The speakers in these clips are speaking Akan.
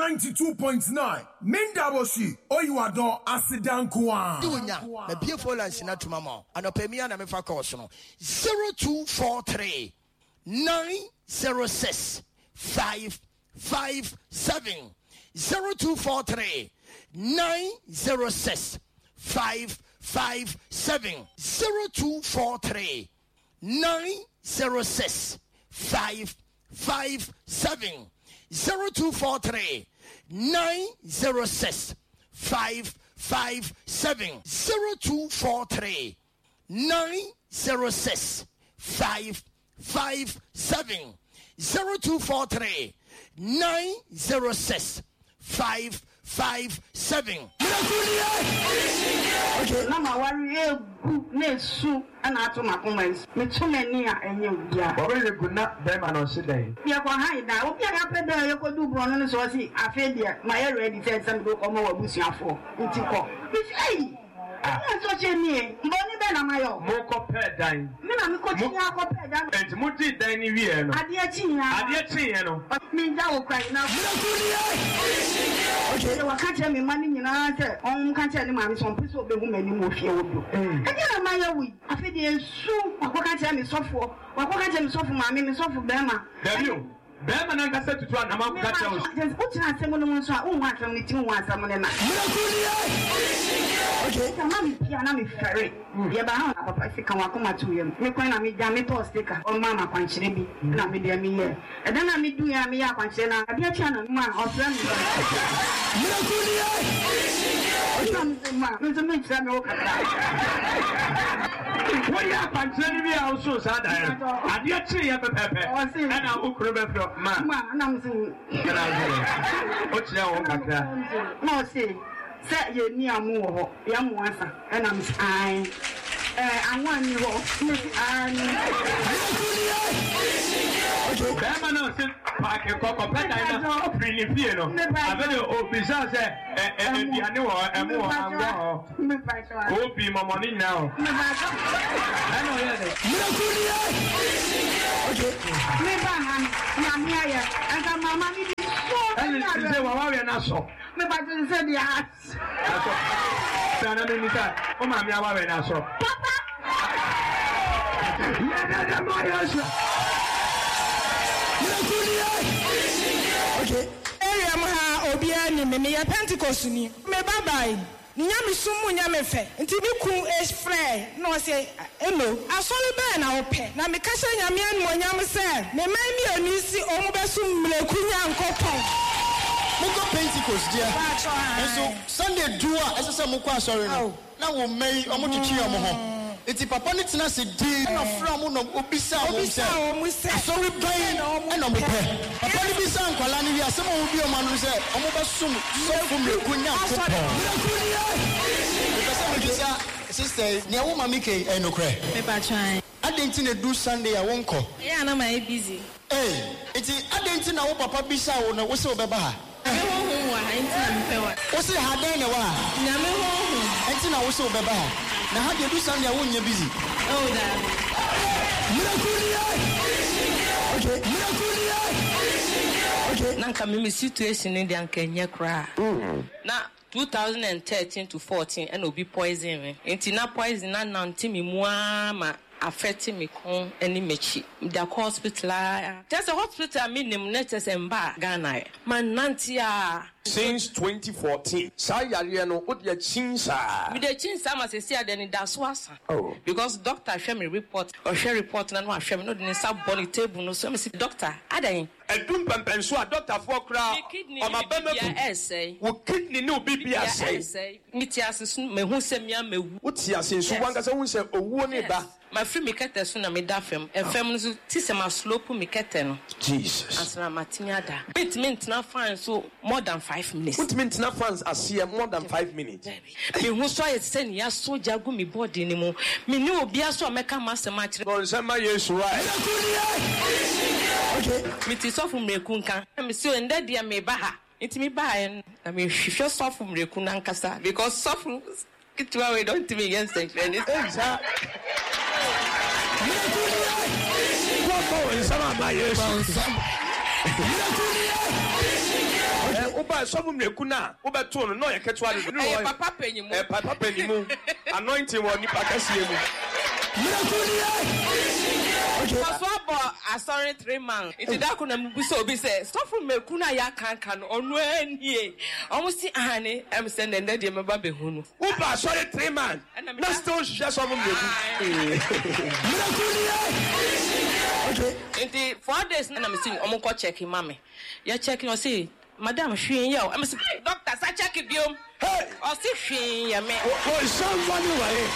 92.9 Mindaboshi Oyiwadon Asidankwa. Dunya na beautiful and sinatuma mo. Anopemia na mefa course no 0243 906 557 0243 906 557 0243 906 557 0243 906 557 0243 906 557 0243 906 557. Okay, now my warrior nesu and I told my comments. Me too many and you, yeah. What is a good nap, them and on today? You are behind now. What you have there? You could do Brown so I see. I feel there. My already said some go come over with you for. It's a Which, hey, I'm such a name. Bonnie Benamayo. Moko pet dine. I'm coaching your copy. And Muti dining here. I dear Chino. But me now cry now. Okay, you can't tell me money in answer. Can't tell me some people will be women you will feel. And then my way. I feel the soon. I can't tell me software. I can't tell me software. I mean, software Bema. Bema na ngasa tutu na mamu kacha o. Uti na semo no nso a unwa asem ni ti unwa asem ne na. Okay, kama mi pia na mi fere. Ye ba ha na papa sika wa koma tu yem. Me kwan na mi ja me to sticker. O mama kwanchire bi na me dia mi ye. E da na mi du ya mi ya kwanchire na. Abi acha na ma o fere mi. Me tira me o kata. What ya kwanchire bi a so sa da ya. Ade achi ya pepepe. Na ukuru be fro. Ma, I'm saying, what's your own kakra? No, see, set your near more, young ones, and I'm fine. I want you all. Bema no se pa ke koko peta na free piano. Avele obisa se biane wo emu wo ango. Obi momoni now. I know here. Okay. Me ba han na me aya. Anga mama mi di so. And say wa we na so. Me ba to say the heart. Sana me nita. O ma mi awa we na so. Papa. Ya ma ya so. Okay. Area ha obia ni me ya Pentecost ni. Me bye. Nyame sumu nyame fe. Nti ni ku is frɛ no say eno. Asori be na ope. Na me ka hye nyame anu nyame se. Me man mi oni si omu be sum mleku nyankopon. Muko Pentecost dia. So Sunday dua asese muko asori no. Na wo mai omo twetwe omo ho. Iti papa ni tina se di na fra mu no obisa o se asori ban na omo pe papa ni bisa nkwala ni wi asem o bi o ma no se omo be sum so fum le kunya kopon because sister ni awu mama ke enokre Me ba try. adenti na do Sunday a wonko Yeah, na my busy. iti adenti na wo papa bisa wo na wo se obeba ha Me ho wa enti na me pe wa. wo se ha den ne wa Nyame ho enti na wo se obeba ha na ha de do Sunday a wo nya busy oh da. Okay. Nanka me situation in the anka nye kra. Na 2013 to 14 and obi poison me. Enti na poison na nanti me mua ma affect me kon any mechi. The hospital. Just a hospital minimum net as emba Ghana. Man nanti a Since 2014, Sayari no Udia Chinsa. with the chin sama se see then that's wasa. Oh. Because doctor show me report or share report na no show me no the sub body table no so me see doctor adan Edum pempenso a doctor for kra o ma be me essay wo kidney no bibia say mitias me hu se me amewu uti asensu wanka se hu se owuo ne ba my free me kete so na me da fem fem no so ti se ma slope me kete no Jesus asra matinya da bit mint na fine so more than 5 minutes put me na fans asie more than 5 minutes me hu so ye se ya so jagu me body ni mu me ni obi aso meka masema kire no se ma Yesu right okay me ti so fun meku nkan me se o nda dia me ba ha enti me ba en na me hwehwe so fun meku na nkasa because so fun kitwa we don't me against it and it's what go in sama ma Yesu Uba some kuna uba tone no yaketwa de no. Papa penyimu. Papa penyimu. Anointing woni pakasiemu. Sorry 3 months. It that kuna mubuso obi say stop from mekuna ya kankan onu anie. Almost see ane am send and dey meba be hunu. Uba sorry 3 months. Na still just some meku. Okay. In the 4 days na me see omo ko check mama. Ya check no say madam hwen ya. Am say doctor sa check biom. Hey, o si hwen ya me. Oh, somebody way.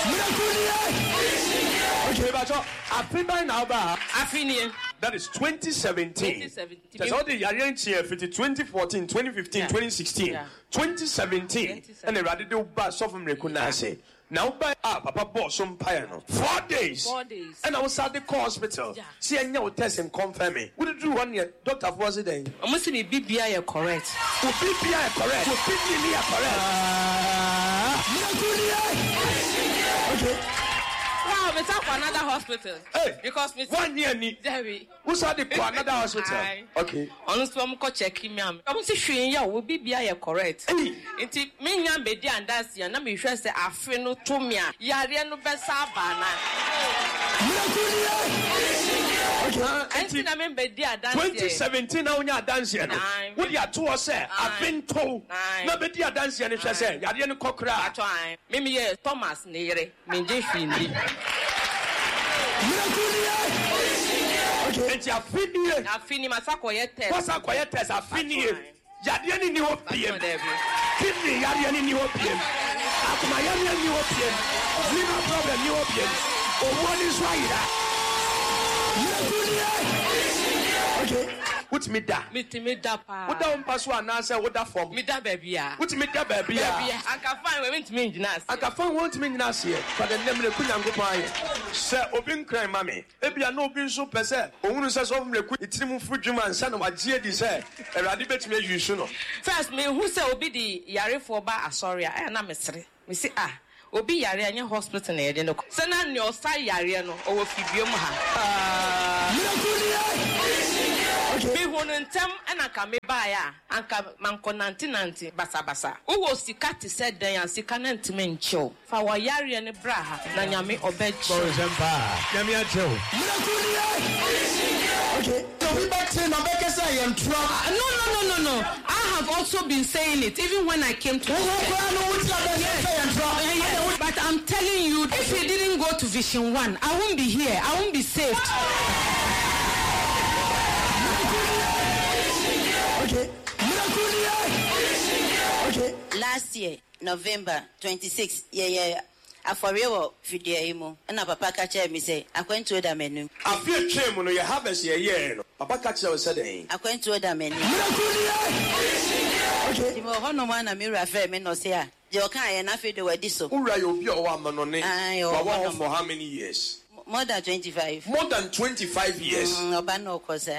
Okay, but I now that is 2017. That's all the Yarian here 2014, 2015, 2016, 2017. And the radical bus of Rekunase. Now by Papa bought some piano. 4 days. 4 days. And I was at the hospital. See, I know test and confirm me. What did you do 1 year? Doctor was it then? I must be BBI correct. BBI correct. BBI correct. Okay. Wow, we talk for another hospital. Hey, because 1 year ni. Debbie. Who's at the another hospital? Okay. Honestly, I'm going to check him out. I'm saying, yeah, will be correct. Hey. It's me, young baby, and that's the number you say, I feel no to me. Yariano Bessabana. I think I mean, baby, 2017, now you're dancing. What you are to say? I've been told. Nobody are dancing, if I say, Yariano Cockra. Maybe Thomas Nere, Minji. It's a fini. I fini masako yete. What's a quiet test? A fini. Yadiani ni opium. Kidney Yadiani ni opium. Akumayani ni opium. Liver problem ni opium. Oh, what is right? Okay. What's me da? Me da pa. What da pass one answer? What da form? Me da baby ya. What's me da baby ya? I can find we went me jinas. I can find want me jinas here. But the name of the Kunyango Pie. Sir, Obin crime, mammy. Maybe I know being so per se. Only says of the quick team for Juman, son of what GD say. And I debate me you should know. First, me who say obi the yare for ba asoria. I am a mystery. Me say obi yare anya hospital na yede no. Sana ni osa yare no owo fibiom ha. Me honontem na ka me ba ya anka manko nanti basa. Wo sika te said dan sika na ntime nchew. Fa wo yare ne bra ha na nyame obechi. Nyame achew. Okay. So we back to Nabeka say I'm trouble. No. I have also been saying it even when I came to But I'm telling you, if you didn't go to Vision 1, I won't be here. I won't be saved. Okay. Last year, November 26, for real video and Papa catcher me say, I went to the menu. I feel shame when you have us here. Papa catcher was saying, I went to the menu. Okay, no one a mirror frame no say. You can't enough to do this. Ura, you'll be a woman on it. For how many years? More than 25. More than 25 years. Obano cosa.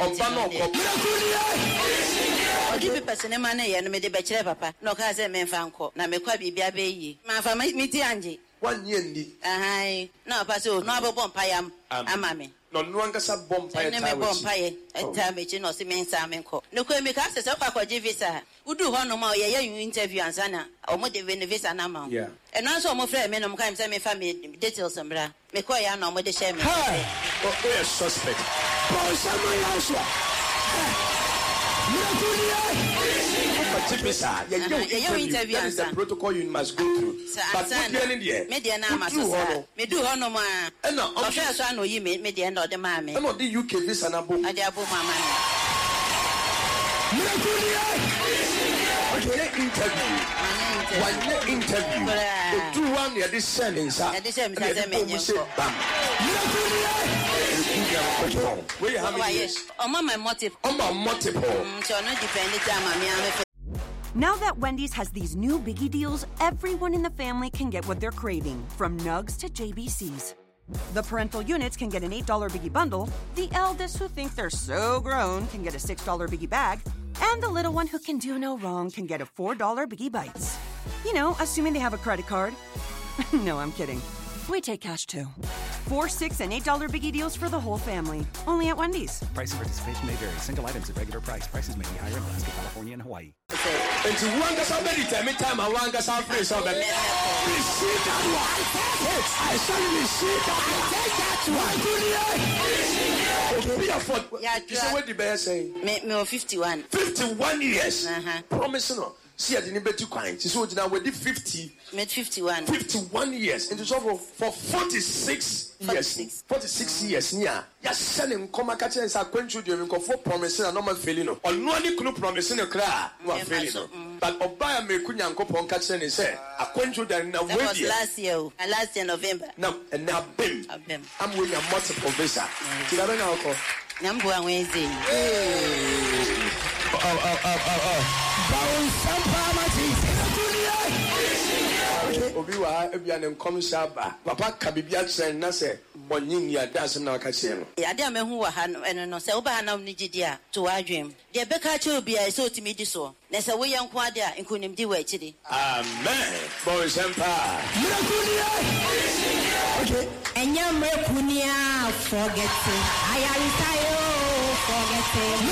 Oji person man ya no me de bechire papa. No ka say me fanko. Na me kwa bibia be yi. Ma fa mi ti anje. 1 year ndi. No pass no abobon payam amame. No nwangasa bomb pay time. Me bomb pay. Time me chi no se me nsa me nko. No ko me ka se kwa visa. Udu ho no ma ye interview ansana. Omo de visa na ma. Yeah. And also omo frɛ me no mo kan say me fa me details mbra. Me ko ya no omo de share me. Oh, we are suspect. Paul Samuel also. Interview that is the protocol you must go through. But media na maso me do ho no ma. No, offer so no yi media no de ma me. No the UK visa na bo. Ade abo mama. One interview. Do one year this sentence. Where how many years? Multiple. Now that Wendy's has these new biggie deals, everyone in the family can get what they're craving, from Nugs to JBCs. The parental units can get an $8 biggie bundle, the eldest who think they're so grown can get a $6 biggie bag, and the little one who can do no wrong can get a $4 biggie bites. You know, assuming they have a credit card. No, I'm kidding. We take cash too. 4, 6, and $8 biggie deals for the whole family. Only at Wendy's. Price and participation may vary. Single items at regular price. Prices may be higher in Alaska, California, and Hawaii. And to one gets out every time I one gets out free. So that receive that one. I shall receive that one. You say what the bear saying? Me 51. 51 years. Promising no. See, I didn't bet you kind. So now we did 50. Made 51. 51 years. And it's over for 46 years. 46 years. Yeah. Yes, sending come catch and say quench you for promising and normal failing. Or no one could promising a cry. No failing. But Obaya me couldn't go on catch and say, I quench you then. That was last year November. No, and now bim. I'm with a multiple visa. Did I know? Number Wednesday. Obiwa ebianem commercial ba papa kabibia chen na se onyin ya das na ka che no ya de amehu wa ha no no se wo ba na ni gidi a to wadwem de beka che obi a se otimi di so na se wo yenko ade a nkonim di wa akiri amen boy sempa okay enya mrekunia forget it ayaritayo forget it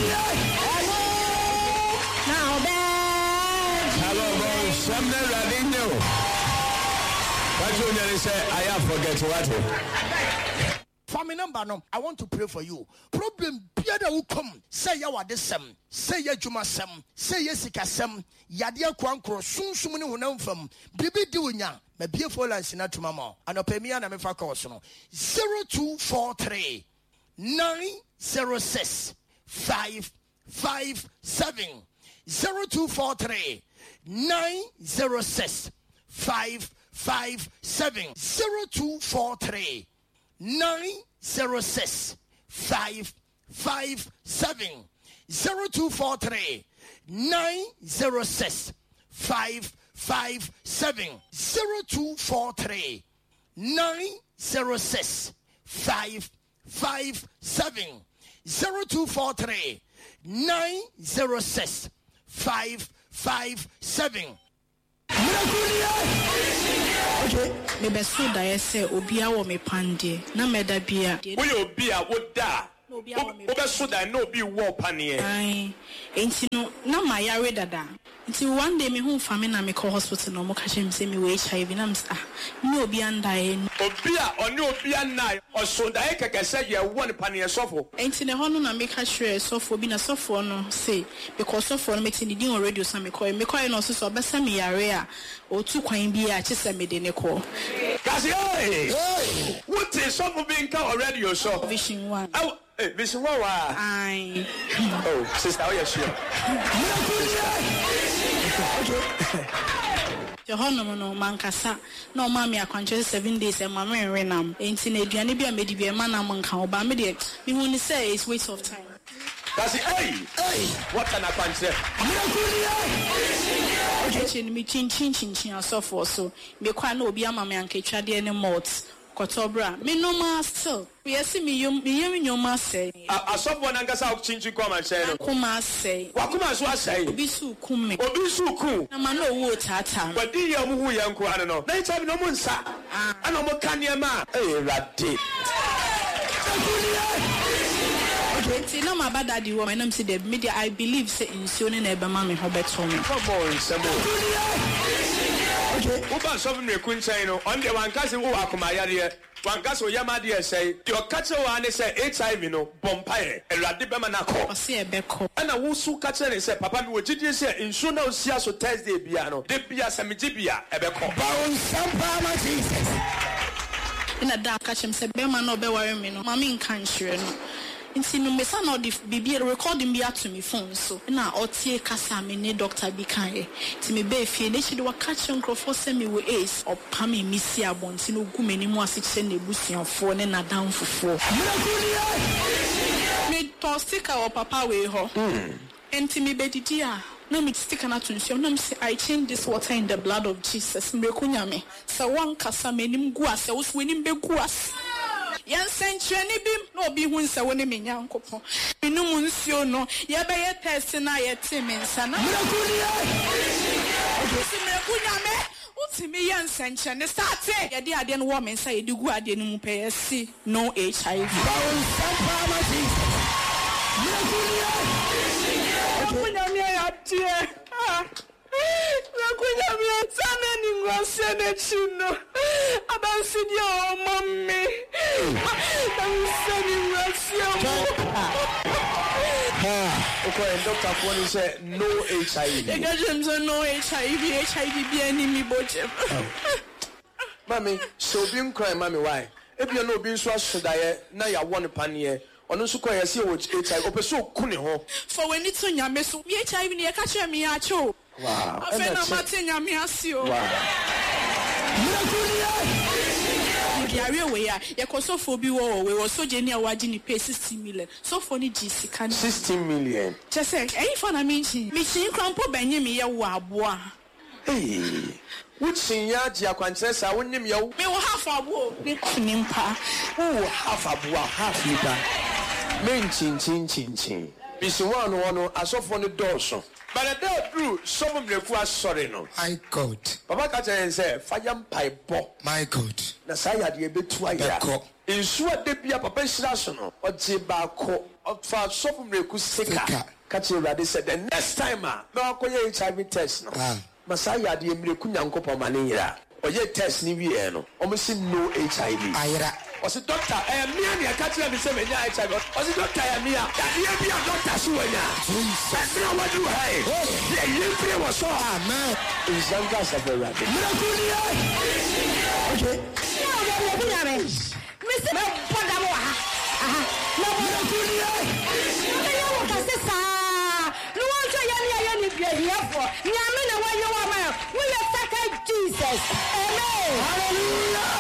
now hello boy semne radinyo. What you say? I have forget what. Family number no. I want to pray for you. Problem biada will come. Say ya wade sem. Say ya juma sem. Say ya sika sem. Yadia kwankro sun sumuni hunam fam. Bibi diunya. Me beautiful lines na to mama. Anopemia na me fa call no. 0243 906 557 0243 906 557 0243 906 557 0243 906 557 0243 906 557 0243 906 557 okay me be so da say obi a wo me pande na meda bia we obi a wo da obi so da na obi wo pane ai enti no na ma yare dada enti one day me hu fami na me call hospital no mo ka chem say me we HIV na msa me obi anda e obi a oni obi anai o so da e keke say ye wo ne pane sofo enti ne hono na me ka hwe sofo bi na sofo no say because sofo no meti ni din on radio so me call no so obesa me yare a o tu kwan bi a chese me de ne call kasi hey what is sofo bi nka already o so vision 1 Vision 1 ai oh sister how you sure Johono no mankasa na o ma me akwanche 7 days e ma me renam enti na aduane bi a medi bi e ma na manka oba me de me hu ni say it's waste of time. That's it. Hey what can I say? Okay me chin asofo so me kwa na obi ama me anketwa de ne malt Kotobra, me no ma still. We see me nyoma say. Asofo na ngasa chinchi kwa ma say no. Kuma say. Wakuma so asay. Obi su kume. Obi su ku. Na ma no wo tata. Wadi ya mu hu ya nko ano no. Na icha bi no mu nsa. Ana mo kan ye ma. Rade. Okay, no ma bad daddy woman am say the media I believe say insuring na ebe ma me ho beto me. Come on, Sebo. Okay. Uba so me kunchen no. On the one case wo akoma yare. One case wo yama de say. Your catch one say HIV no bompaire. Erade be ma na ko. O say ebe ko. Ana wo su catch ne say papa me wo gidi say insu na osia so Thursday bia no. De bia se me gibia ebe ko. Ba on sampa ma Jesus. Ina da catch him say be ma no be worry me no. Mama nkan hwere no. Nti no me sa no the bibi recording bi ato me phone so na otie kasa me ne doctor bi kan e ti me be fie ne chide wa catch nkrofo se me we ace opa me misi abonti no gu mani mu ase che na ebusuafo ne na danfofo me to sticker o papa we ho enti me be didi a na me sticker na to nsuo na me say I change this water in the blood of Jesus me kunya me se wan kasa me nim gu ase wo so nim be gu ase yan sencheni bim no obi hu nsa woni me nyankopon minum nsuo no ye be ye test na ye te me nsa na mekunya me utimi yan sencheni start ye de ade no wo me nsa ye de gu ade no mu pe ye si no HIV mekunya me ya tie Chino. I don't see your mommy. I'm sending Okay, Dr. Kwani said no HIV. The guy said no HIV be enemy bojem. Mommy, so being crying, mommy, why? If you know being so should now you want a panier. On also call see what HIV open so kuni ho. For when it's on your mess, me HIV near catch me at you. Wow. I feel no matter your me as you. We are so for be war. We were so genial. Why didn't you pay 16 million? So for the GC can 16 million. Just say, any fun I mean, Missing Crumple Benjamin, ya wabwa. Hey, which senior Giaquantes, I wouldn't name you. We will have a war. Nimpa. Oh, half a boa, half liter. Main chin. Miss one, I saw from the door. But the day through, some of the was sorry no. My God. Papa Catcher and say, fire pipe. My God. Nasaya, the bit twice. In sure they be a papa national or Tibacco or for some of the Kusika. Catcher, they said, the next time, no HIV test. Masaya, the Emilikunyanko Manira. Or yet test Niviano. Almost no HIV. Was the doctor? I am near me. I can't let me say me HIV. Was the doctor? I am near. That you be a doctor. So that's not what you have. Yeah, you pray was so. Amen. In some cases, I'm very happy. Okay. Mr. Padawa. No, Jesus. Amen. Hallelujah.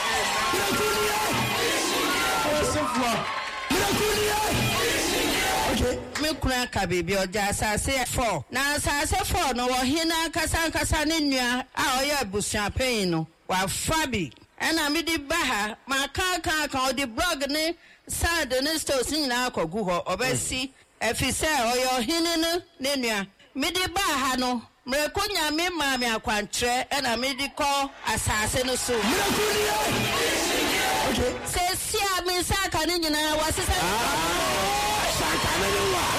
Okay, me kuna ka baby o ja asase 4. Na asase 4 no wo hina kasa ne nua a oye abusuan pen no wa fabi. Ena me di baha ma kan o di blog ne sad ne stores nyina akogu ho obesi efise oye hine no ne nua. Me di baha no mrekonya me ma me akwantre ena me di ko asase no so. Okay. Say see me saka ni nyina wasisa. Saka na ni wa.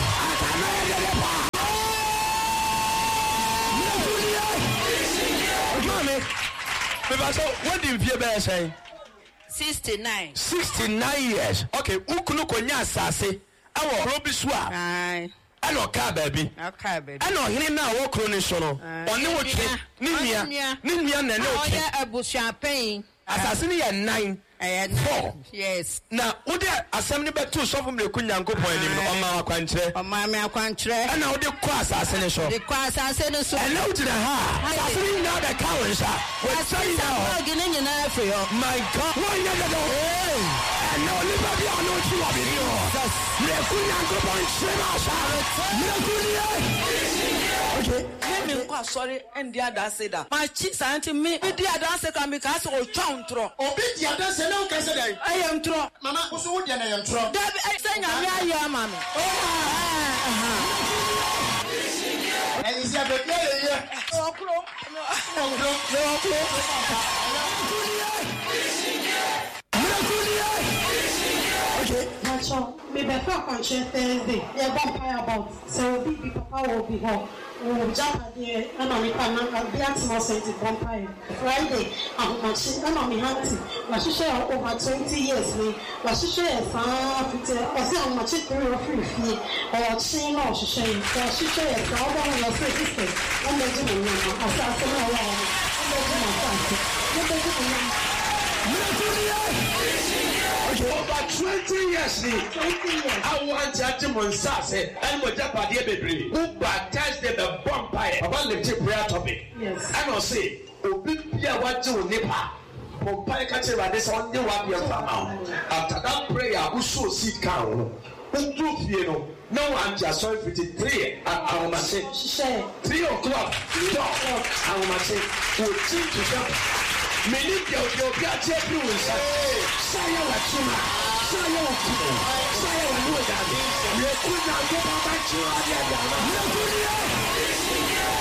So what did you say? 69. 69 years. Okay, ukunu konya asase. Awo robiswa. Aye. Ano ka baby. Okay baby. Ano hini na wo kro ni so no. Oni wo twe. Ni nua na na o twe. Oya abusuan pen. Asase ni ya 9. 4. Yes. Na ode asem ni betu so fom le kunyankopon anim no oma akwankyere. Oma me akwankyere. Ana ode kwa asase ni so. De kwa asase ni so. Ena ujina ha. Asase ni na the cows. We say now. Gini nyina afi yo. My God. One year ago. Ena ole ba bi ano ti wa bi yo. Le kunyankopon shema sha. Le kunie. Okay. Me kwa sorry and the other say that. My cheeks auntie me the other say can because o twontro. Obi di ada se na o kase dai. I am tro. Mama, wo so wo di na yam tro. Dabi I say nyame aye mama. And is ya be play here. Okro. Okay. Nacho, me be for conscious Thursday. Yeah, vampire about. So big papa will be home. We will jump at the and on the panel and be at more sensitive vampire. Friday, I'm machine and on me hunting. Was she share over 20 years me. Was she share far after or say I'm machine very free fee or she no she share. So she share so all of your sisters. I'm making a number. I said I'm over 20 years, I want to Monsase and what Japadia Baby who baptized the vampire about the prayer topic. Yes. I will say, Obia what to Nipa. Vampire catcher this on the one year from now. After that prayer, who saw seed cow. Who do you know? No one just saw 53 at our machine. 3 o'clock, our machine will seem to jump. Many of your Piatia Bruins Saya Lachuma, Saya Lachuma, Saya Lachuma. You could not get back to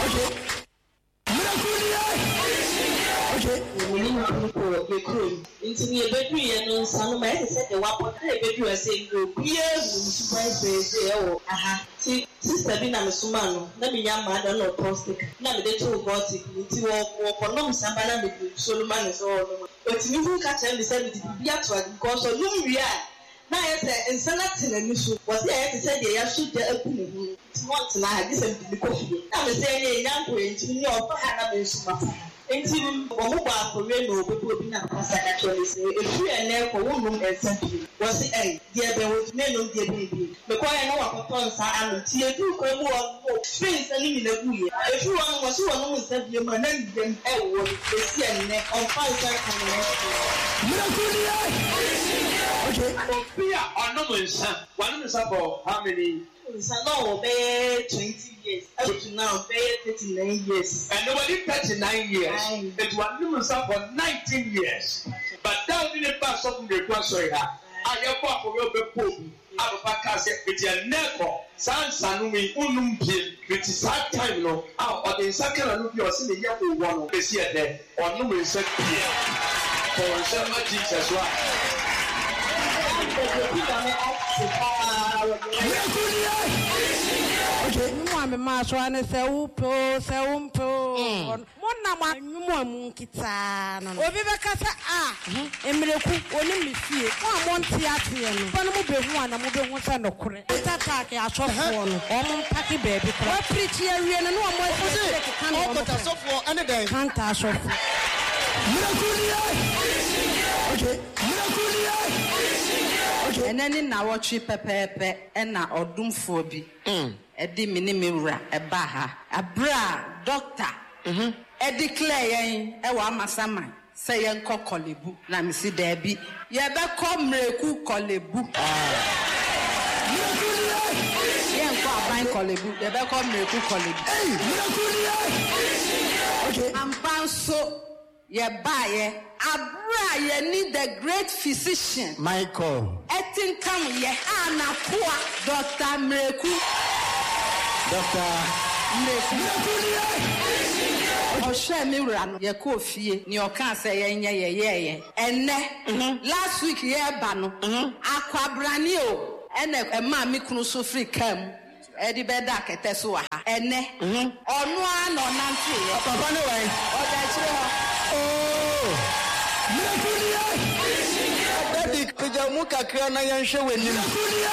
okay. Intini a baby and on some man said the one baby was saying, yes, my face, oh, aha. See, Sister Bina Sumano, let me young man, no prostate. Now the two got it, to walk for no Sambana with Solomon is all. But me who catch him decided to be at work because of whom we are. Now, I said, and Salatin and Miss was there to say they are shoot the opening. It's not tonight, this is the coffee. I was saying, young way to me or Hannah in Sumatra. Until Omuba for Reno, people being a actually say, if we are there for 1 month and simply was the end, dear, there was no dear baby. The choir know what pons are and tear two come on, face and in the wheel. If you want was one who said your man, then everyone is here on 5 Okay. Fear or no one is about how many? No, 20 years. Up to now, 39 years. And nobody 39 years. It was numerous for 19 years. But down in the past of the question, I have fought for your people. I have a cast with your neck. Sansanumi, Unumpi, which is hard time, no. Or the second of your senior young one of this year there, or numerous here. For some Jesus, right? Okay, I'm a master and a Saupo. One number, Kita. Obiva Emiraku, only fear. One theatre, one will be one of correct. Attack a short one, or packy baby. What pretty area and no more but a software and a day can't ask of. Okay. And then in our trip, Pepe, and our Odumphobia. A dimini a baha, a bra, doctor. A declare, a wamasama, say uncle Colibu, Namisi Debbie. Yaba come Reku Colibu. Young Colibu, the back of Reku Colibu. Okay, I'm bound so. Ye buy Abra, ye need the great physician. Michael. Etin come ye Anna Poa, Dr. Mreku. Dr. Mreku. Share me run your coffee, your cancer, ye. And last week, ye bano, Aqua Branio, and a mammy Knusu free cam. Eddie Bedak at Tesua, and on one or Nancy, run away, or that's Daddy, could you muka krana yan show when you